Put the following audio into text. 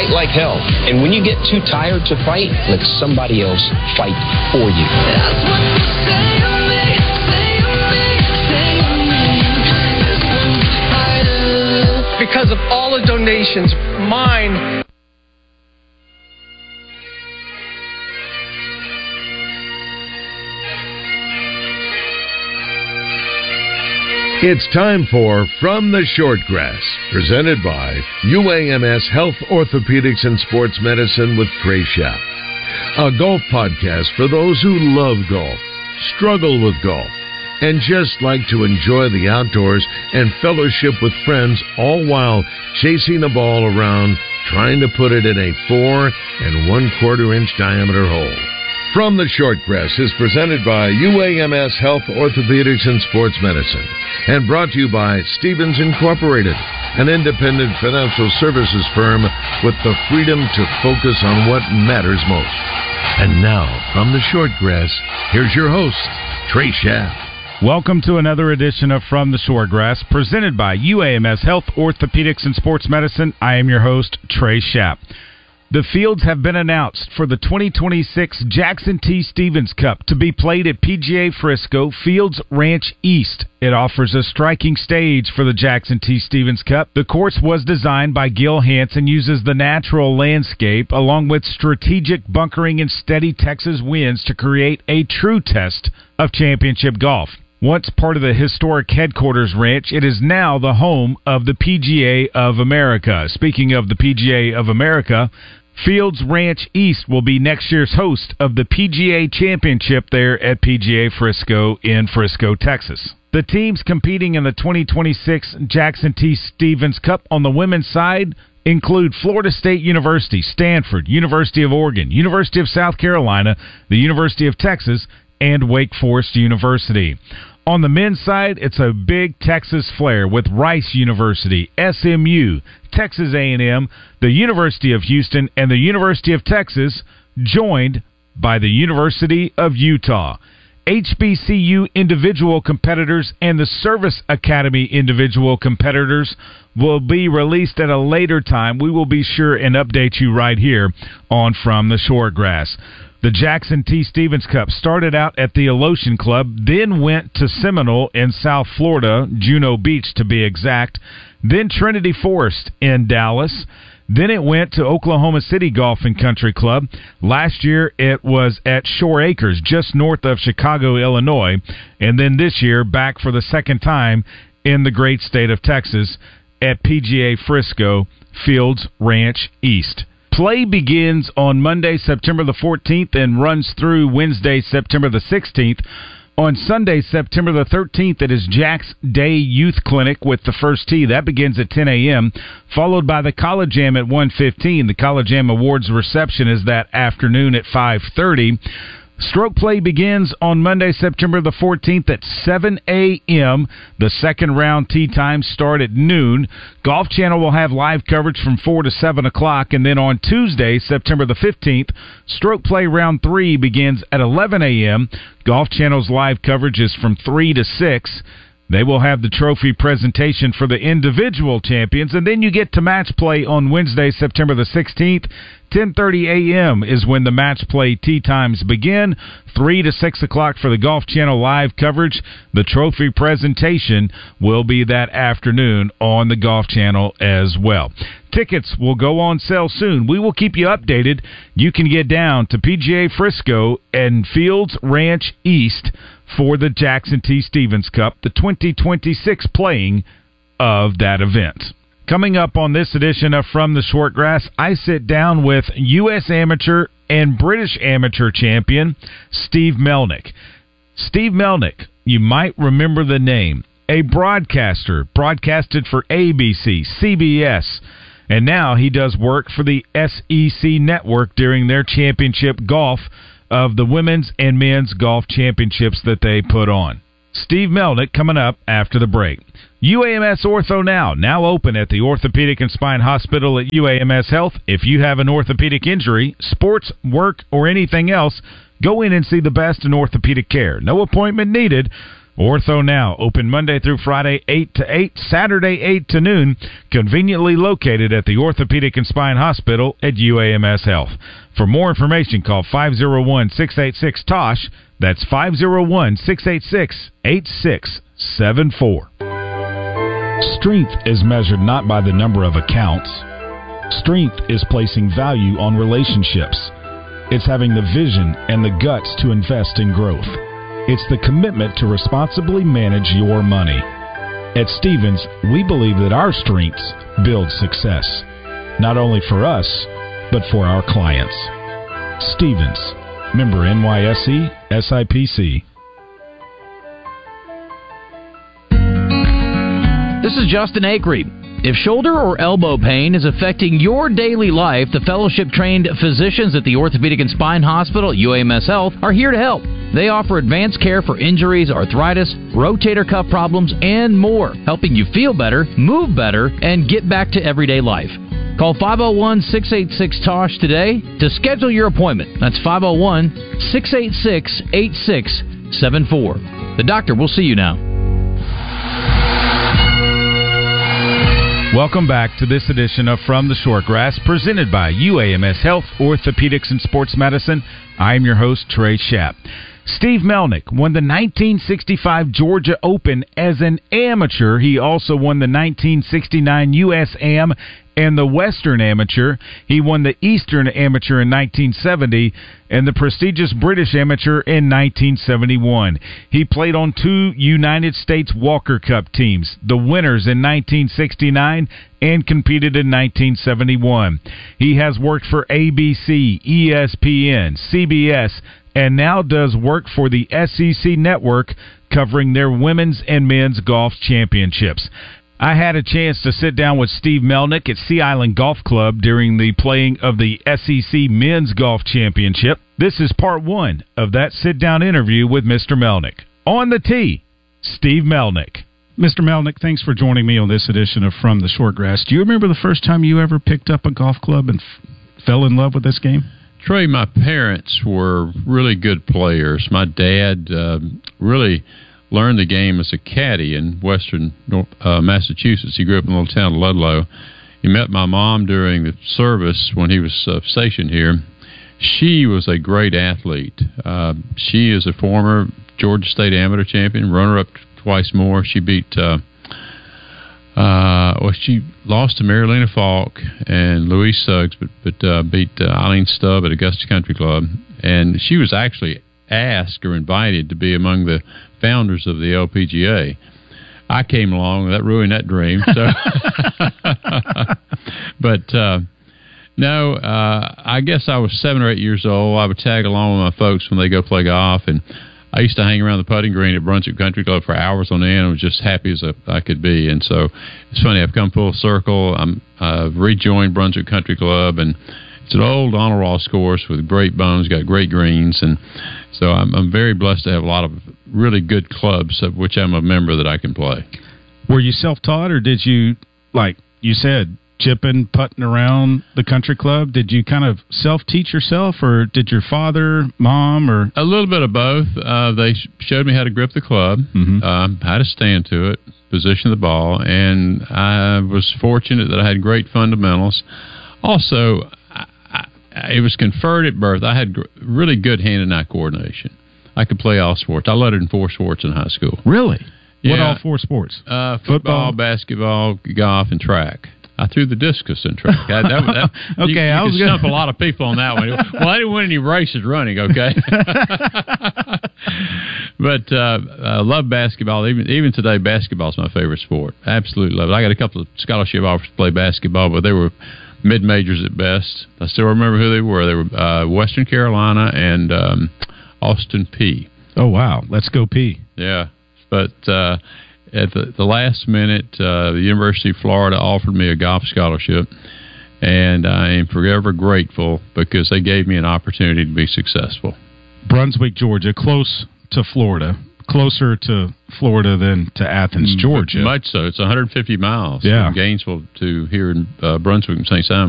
fight like hell. And when you get too tired to fight, let somebody else fight for you. That's what you say to me, say to me, say to me. This one's the fighter. Because of all the donations, mine. It's time for From the Shortgrass, presented by UAMS Health, Orthopedics, and Sports Medicine with Trey Schaap. A golf podcast for those who love golf, struggle with golf, and just like to enjoy the outdoors and fellowship with friends, all while chasing a ball around, trying to put it in a 4 1/4 inch diameter hole. From the Shortgrass is presented by UAMS Health, Orthopedics, and Sports Medicine, and brought to you by Stevens Incorporated, an independent financial services firm with the freedom to focus on what matters most. And now, from the Shortgrass, here's your host, Trey Schaap. Welcome to another edition of From the Shortgrass, presented by UAMS Health, Orthopedics, and Sports Medicine. I am your host, Trey Schaap. The fields have been announced for the 2026 Jackson T. Stephens Cup to be played at PGA Frisco Fields Ranch East. It offers a striking stage for the Jackson T. Stephens Cup. The course was designed by Gil Hanse and uses the natural landscape along with strategic bunkering and steady Texas winds to create a true test of championship golf. Once part of the historic headquarters ranch, it is now the home of the PGA of America. Speaking of the PGA of America, Fields Ranch East will be next year's host of the PGA Championship there at PGA Frisco in Frisco, Texas. The teams competing in the 2026 Jackson T. Stephens Cup on the women's side include Florida State University, Stanford, University of Oregon, University of South Carolina, the University of Texas, and Wake Forest University. On the men's side, it's a big Texas flair with Rice University, SMU, Texas A&M, the University of Houston, and the University of Texas, joined by the University of Utah. HBCU individual competitors and the Service Academy individual competitors will be released at a later time. We will be sure and update you right here on From the Shortgrass. The Jackson T. Stephens Cup started out at the Alotian Club, then went to Seminole in South Florida, Juno Beach to be exact, then Trinity Forest in Dallas, then it went to Oklahoma City Golf and Country Club. Last year it was at Shore Acres, just north of Chicago, Illinois, and then this year back for the second time in the great state of Texas at PGA Frisco Fields Ranch East. Play begins on Monday, September the 14th and runs through Wednesday, September the 16th. On Sunday, September the 13th, it is Jack's Day Youth Clinic with the first tee. That begins at 10 a.m., followed by the College Jam at 1:15. The College Jam Awards reception is that afternoon at 5:30. Stroke play begins on Monday, September the 14th at 7 a.m. The second round tee times start at noon. Golf Channel will have live coverage from 4 to 7 o'clock. And then on Tuesday, September the 15th, stroke play round 3 begins at 11 a.m. Golf Channel's live coverage is from 3 to 6. They will have the trophy presentation for the individual champions, and then you get to match play on Wednesday, September the 16th. 10:30 a.m. is when the match play tee times begin. 3 to 6 o'clock for the Golf Channel live coverage. The trophy presentation will be that afternoon on the Golf Channel as well. Tickets will go on sale soon. We will keep you updated. You can get down to PGA Frisco and Fields Ranch East for the Jackson T. Stephens Cup, the 2026 playing of that event. Coming up on this edition of From the Shortgrass, I sit down with U.S. Amateur and British Amateur champion Steve Melnick. Steve Melnick, you might remember the name, a broadcaster, broadcasted for ABC, CBS, and now he does work for the SEC Network during their championship golf of the women's and men's golf championships that they put on. Steve Melnick coming up after the break. UAMS Ortho now open at the Orthopedic and Spine Hospital at UAMS Health. If you have an orthopedic injury, sports, work, or anything else, go in and see the best in orthopedic care. No appointment needed. Ortho Now, open Monday through Friday, 8 to 8, Saturday, 8 to noon, conveniently located at the Orthopedic and Spine Hospital at UAMS Health. For more information, call 501-686-TOSH. That's 501-686-8674. Strength is measured not by the number of accounts. Strength is placing value on relationships. It's having the vision and the guts to invest in growth. It's the commitment to responsibly manage your money. At Stevens, we believe that our strengths build success, not only for us, but for our clients. Stevens, member NYSE, SIPC. This is Justin Akery. If shoulder or elbow pain is affecting your daily life, the fellowship-trained physicians at the Orthopedic and Spine Hospital at UAMS Health are here to help. They offer advanced care for injuries, arthritis, rotator cuff problems, and more, helping you feel better, move better, and get back to everyday life. Call 501-686-TOSH today to schedule your appointment. That's 501-686-8674. The doctor will see you now. Welcome back to this edition of From the Shortgrass, presented by UAMS Health, Orthopedics, and Sports Medicine. I am your host, Trey Schapp. Steve Melnick won the 1965 Georgia Open as an amateur. He also won the 1969 U.S. Am and the Western Amateur. He won the Eastern Amateur in 1970 and the prestigious British Amateur in 1971. He played on 2 United States Walker Cup teams, the winners in 1969 and competed in 1971. He has worked for ABC, ESPN, CBS, and now does work for the SEC Network covering their women's and men's golf championships. I had a chance to sit down with Steve Melnick at Sea Island Golf Club during the playing of the SEC Men's Golf Championship. This is part 1 of that sit-down interview with Mr. Melnick. On the tee, Steve Melnick. Mr. Melnick, thanks for joining me on this edition of From the Shortgrass. Do you remember the first time you ever picked up a golf club and fell in love with this game? Trey, my parents were really good players. My dad really learned the game as a caddy in western Massachusetts. He grew up in a little town of Ludlow. He met my mom during the service when he was stationed here. She was a great athlete. She is a former Georgia State amateur champion, runner-up twice more. She beat, she lost to Marilena Falk and Louise Suggs, but beat Eileen Stubb at Augusta Country Club. And she was actually asked or invited to be among the founders of the LPGA. I came along, that ruined that dream. So, I guess I was 7 or 8 years old. I would tag along with my folks when they go play golf, and I used to hang around the putting green at Brunswick Country Club for hours on end. I was just happy as I could be. And so it's funny, I've come full circle. I've rejoined Brunswick Country Club, and it's an old Donald Ross course with great bones, got great greens, and so I'm very blessed to have a lot of really good clubs, of which I'm a member, that I can play. Were you self-taught, or did you, like you said, chipping, putting around the country club? Did you kind of self-teach yourself, or did your father, mom, or? A little bit of both. They showed me how to grip the club, how to stand to it, position the ball, and I was fortunate that I had great fundamentals. Also, it was conferred at birth. I had really good hand and eye coordination. I could play all sports. I lettered in 4 sports in high school. Really? Yeah. What all 4 sports? Football, basketball, golf, and track. I threw the discus in track. Okay, I was going to stump a lot of people on that one. Well, I didn't win any races running, okay? But I love basketball. Even today, basketball is my favorite sport. Absolutely love it. I got a couple of scholarship offers to play basketball, but they were mid-majors at best. I still remember who they were. They were Western Carolina and Austin Peay. Oh, wow. Let's go Peay. Yeah. But at the last minute, the University of Florida offered me a golf scholarship, and I am forever grateful because they gave me an opportunity to be successful. Brunswick, Georgia, close to Florida. Closer to Florida than to Athens, Georgia. Much so. It's 150 miles from Gainesville to here in Brunswick and St. Simon.